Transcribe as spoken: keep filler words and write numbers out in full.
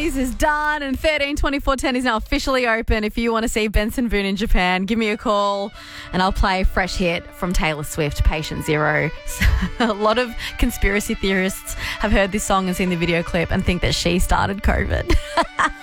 twenties is done and thirteen twenty-four ten is now officially open. If you want to see Benson Boone in Japan, give me a call and I'll play a fresh hit from Taylor Swift, Patient Zero. A lot of conspiracy theorists have heard this song and seen the video clip and think that she started COVID.